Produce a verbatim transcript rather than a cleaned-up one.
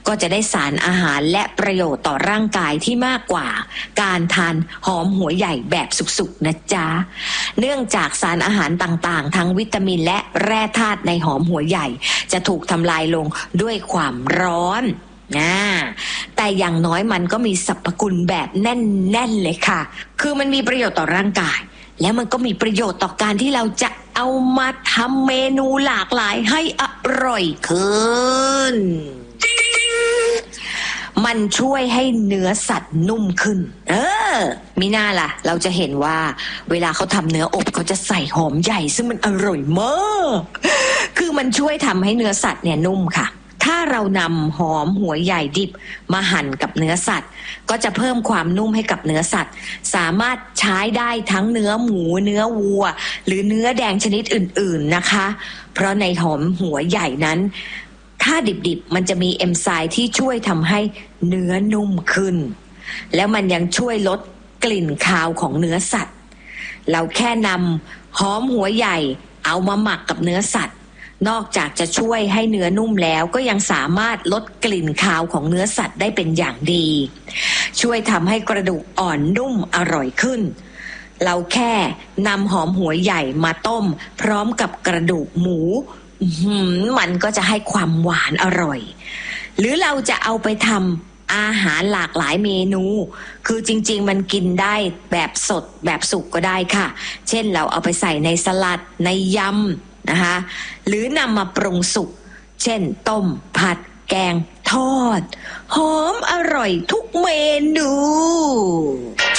ก็จะได้สารอาหารและประโยชน์ต่อร่างกายที่มากกว่าการทานหอมหัวใหญ่แบบสุกๆนะจ๊ะเนื่องจากสารอาหารต่างๆทั้งวิตามินและแร่ธาตุในหอมหัวใหญ่จะถูกทำลายลงด้วยความร้อนนะแต่อย่างน้อยมันก็มีสรรพคุณแบบแน่นๆเลยค่ะคือมันมีประโยชน์ต่อร่างกายแล้วมันก็มีประโยชน์ต่อการที่เราจะเอามาทำเมนูหลากหลายให้อร่อยขึ้นมันช่วยให้เนื้อสัตว์นุ่มขึ้นเออมิน่าล่ะเราจะเห็นว่าเวลาเขาทำเนื้ออบเขาจะใส่หอมใหญ่ซึ่งมันอร่อยมากคือมันช่วยทำให้เนื้อสัตว์เนี่ยนุ่มค่ะถ้าเรานำหอมหัวใหญ่ดิบมาหั่นกับเนื้อสัตว์ก็จะเพิ่มความนุ่มให้กับเนื้อสัตว์สามารถใช้ได้ทั้งเนื้อหมูเนื้อวัวหรือเนื้อแดงชนิดอื่นๆนะคะเพราะในหอมหัวใหญ่นั้นถ้าดิบๆมันจะมีเอนไซม์ที่ช่วยทำให้เนื้อนุ่มขึ้นแล้วมันยังช่วยลดกลิ่นคาวของเนื้อสัตว์เราแค่นำหอมหัวใหญ่เอามาหมักกับเนื้อสัตว์นอกจากจะช่วยให้เนื้อนุ่มแล้วก็ยังสามารถลดกลิ่นคาวของเนื้อสัตว์ได้เป็นอย่างดีช่วยทำให้กระดูกอ่อนนุ่มอร่อยขึ้นเราแค่นำหอมหัวใหญ่มาต้มพร้อมกับกระดูกหมูมันก็จะให้ความหวานอร่อยหรือเราจะเอาไปทำอาหารหลากหลายเมนูคือจริงๆมันกินได้แบบสดแบบสุกก็ได้ค่ะเช่นเราเอาไปใส่ในสลัดในยำนะคะหรือนำมาปรุงสุกเช่นต้มผัดแกงทอดหอมอร่อยทุกเมนู